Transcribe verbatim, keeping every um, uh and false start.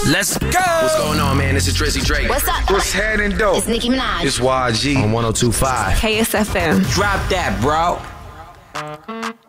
Let's go. What's going on, man? This is Drizzy Drake. What's up? What's happening, though? It's Nicki Minaj. It's Y G On one oh two point five K S F M. Drop that, bro.